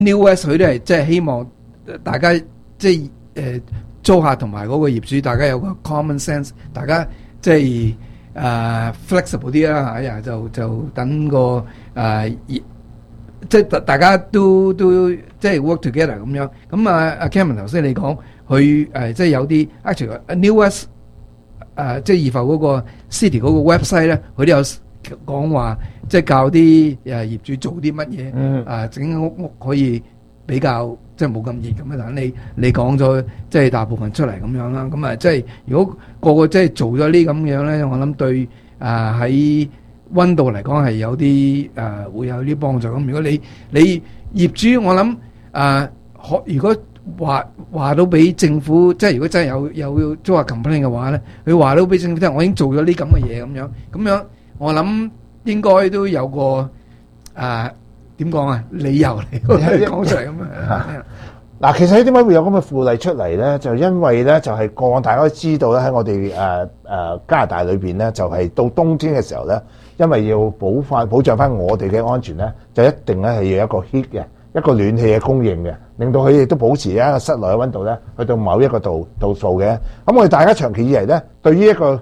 New West 佢都係即係希望大家即係租客同埋嗰個業主，大家有個 common sense， 大家即係flexible 啲啦嚇，就等個即係大家都即係 work together 咁樣。咁阿 Cameron 頭先你講佢即係有啲 actually New West 即係怡浮嗰個 city 嗰個 website 咧，佢都有講話，即係教啲業主做啲乜嘢，整屋可以比較即係冇咁熱咁樣。但你講咗即係大部分出嚟咁樣啦，咁即係如果個個即係做咗呢咁樣咧，我諗對喺溫度嚟講係有啲會有啲幫助。咁如果你業主，我諗如果話到俾政府，即係如果真係有租客 complain 嘅話咧，佢話到俾政府聽，我已經做咗呢咁嘅嘢咁樣，我諗應該都有個點講理由嚟講出嚟咁樣。 嗱，其實點解會有咁嘅附例出嚟咧？就因為咧，就係過往大家都知道咧，喺我哋加拿大裏邊咧，就係到冬天嘅時候咧，因為要保障翻我哋嘅安全咧，就一定咧係要一個 heat 嘅一個暖氣嘅供應嘅，令到佢亦都保持一個室內嘅溫度咧，去到某一個度數嘅。咁我哋大家長期以嚟咧，對於一個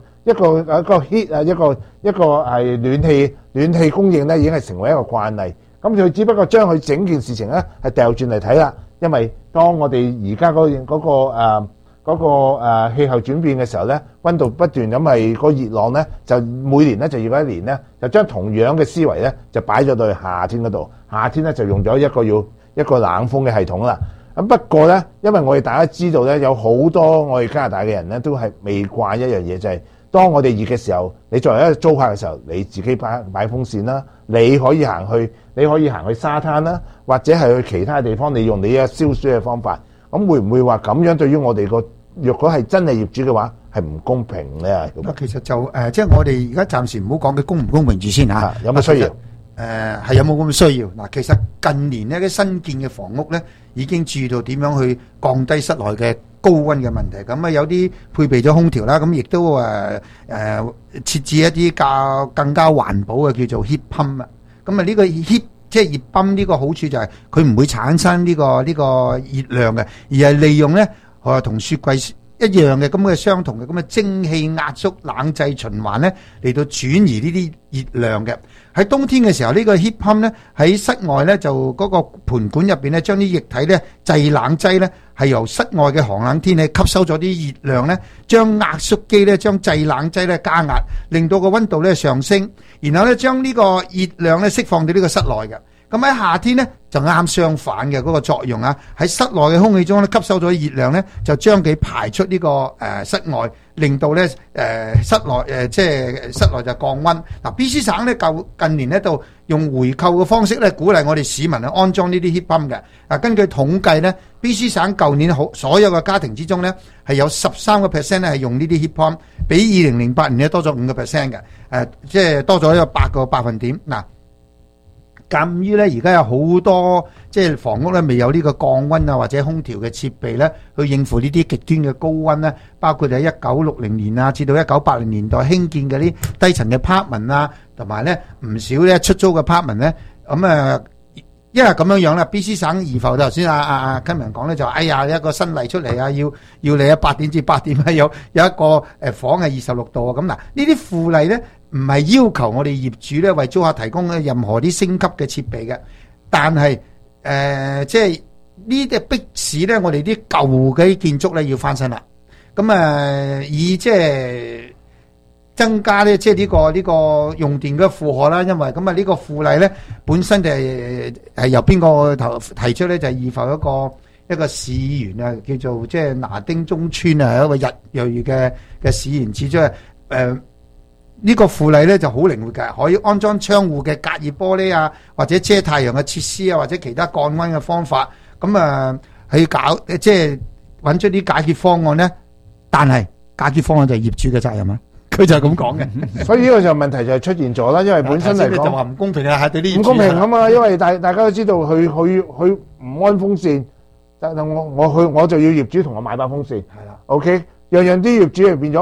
heat 一個係暖氣供應咧，已經係成為一個慣例。咁佢只不過將佢整件事情咧係掉轉嚟睇啦。因為當我哋而家嗰個氣候轉變嘅時候咧，溫度不斷咁係個熱浪咧，就每年咧就要一年咧，就將同樣嘅思維咧就擺咗到去夏天嗰度。夏天咧就用咗一個冷風嘅系統啦。咁不過咧，因為我哋大家知道咧，有好多我哋加拿大嘅人咧都係未慣一樣嘢，就係當我哋熱嘅時候，你作為一個租客嘅時候，你自己擺風扇啦，你可以行去沙灘啦，或者係去其他地方，你用你嘅消暑嘅方法。咁會唔會話咁樣對於我哋若果係真係業主嘅話，係唔公平咧？ 其實就即係我哋而家暫時唔好講佢公唔公平住先嚇。 有冇需要？ 係有冇咁嘅需要？嗱，其實近年呢啲新建嘅房屋咧，已經注意到點樣去降低室內嘅高溫嘅問題。咁有啲配備咗空調啦，咁亦都設置一啲更加環保嘅叫做 heat pump 啊。咁呢個 heat 即係熱泵呢個好處就係佢唔會產生呢個熱量嘅，而係利用咧同雪櫃一樣嘅咁嘅相同嘅咁嘅蒸汽壓縮冷製循環咧嚟到轉移呢啲熱量嘅。喺冬天嘅時候，呢個 heat pump 咧喺室外咧就嗰個盤管入邊咧，將啲液體咧製冷劑咧係由室外嘅寒冷天氣吸收咗啲熱量咧，將壓縮機咧將製冷劑咧加壓，令到個溫度咧上升，然後咧將呢個熱量咧釋放到呢個室內嘅。咁喺夏天咧就啱相反嘅嗰個作用啊！喺室內嘅空氣中咧吸收咗熱量咧，就將佢排出呢個室外，令到咧室內即係室內就降溫。嗱，BC 省咧近年咧就用回購嘅方式咧鼓勵我哋市民去安裝呢啲 heat pump 嘅。根據統計咧，BC 省舊年所有嘅家庭之中咧係有13%咧係用呢啲 heat pump，比2008年咧多咗5%嘅。即係多咗一個8個百分點。嗱。鑑於咧，而家有好多即係房屋咧，未有呢個降溫啊或者空調嘅設備咧，去應付呢啲極端嘅高溫咧，包括喺1960年啊至到1980年代興建嘅啲低層嘅 apartment 啊，同埋咧唔少咧出租嘅 apartment 咧，咁因為咁樣啦 ，BC 省怡浮頭先阿 Cameron 講咧就哎呀一個新例出嚟啊，要你8點至8點有一個房係26度啊，咁嗱呢啲附例咧唔係要求我哋業主咧為租客提供任何啲升級嘅設備嘅，但係即係呢啲迫使咧我哋啲舊嘅建築咧要翻新啦，咁以即係增加咧，即係呢個用電嘅負荷啦。因為咁呢個附例咧本身就係由邊個提出咧？就係怡浮一個市員啊，叫做即係拿丁中村啊，一個日裔嘅市員指出呢個附例咧就好靈活嘅，可以安裝窗戶嘅隔熱玻璃啊，或者遮太陽嘅設施啊，或者其他降溫嘅方法。咁去搞即係揾出啲解決方案咧。但係解決方案就係業主嘅責任啊。佢就係咁講嘅， 所以呢個就問題就係出現咗啦。因為本身嚟講就話唔公平啊，係對啲業主唔公平啊嘛。因為大家都知道佢唔安風扇，但我就要業主同我買把風扇。係啦 ，OK， 樣啲業主就變咗好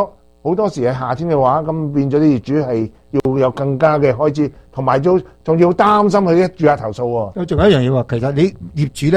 好多時喺夏天嘅話，咁變咗啲業主係要有更加嘅開支，同埋仲要擔心佢啲住客投訴喎。 仲有一樣嘢喎，其實你業主咧。